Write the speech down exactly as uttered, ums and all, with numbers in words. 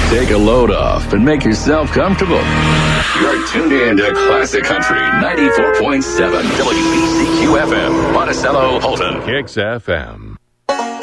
Take a load off and make yourself comfortable. You're tuned in to Classic Country ninety-four point seven W B C Q F M, Monticello, Holton. Kicks F M.